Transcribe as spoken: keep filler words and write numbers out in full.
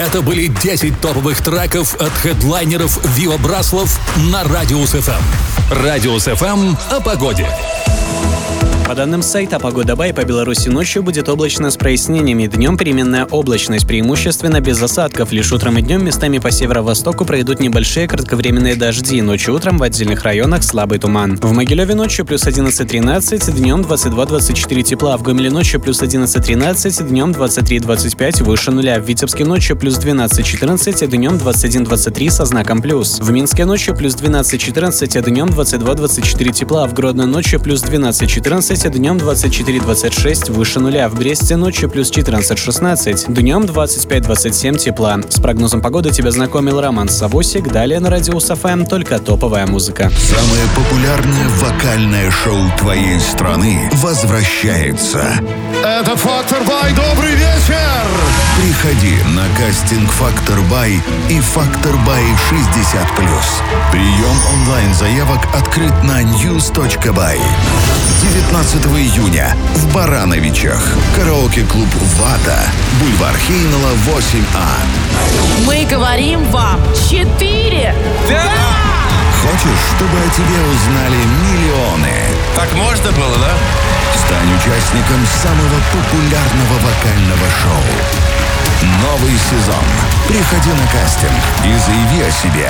Это были десять топовых треков от хедлайнеров Вива Браслов на Радиус эф эм. Радиус эф эм о погоде. По данным сайта «Погода Бай», по Беларуси ночью будет облачно с прояснениями. Днем переменная облачность, преимущественно без осадков. Лишь утром и днем местами по северо-востоку пройдут небольшие кратковременные дожди. Ночью утром в отдельных районах слабый туман. В Могилеве ночью плюс одиннадцать тринадцать, днем двадцать два двадцать четыре тепла. В Гомеле ночью плюс одиннадцать тринадцать, днем двадцать три двадцать пять, выше нуля. В Витебске ночью плюс двенадцать четырнадцать, днем двадцать один двадцать три со знаком плюс. В Минске ночью плюс двенадцать четырнадцать, днем двадцать два двадцать четыре тепла. В Гродно ночью плюс двенадцать четырнадцать, днем двадцать четыре двадцать шесть, выше нуля. В Бресте ночью плюс четырнадцать шестнадцать, днем двадцать пять двадцать семь тепла. С прогнозом погоды тебя знакомил Роман Савосик. Далее на Радиус эф эм только топовая музыка. Самое популярное вокальное шоу твоей страны возвращается. Это Фактор Бай, добрый вечер! Приходи на кастинг Фактор Бай и Фактор Бай шестьдесят плюс. Прием онлайн-заявок открыт на ньюс точка бай. девятнадцатого июня в Барановичах. Караоке-клуб «Вата». Бульвар Хейнела, восемь А. Мы говорим вам четыре! Да! Хочешь, чтобы о тебе узнали миллионы? Так можно было, да? Стань участником самого популярного вокального шоу. Новый сезон. Приходи на кастинг и заяви о себе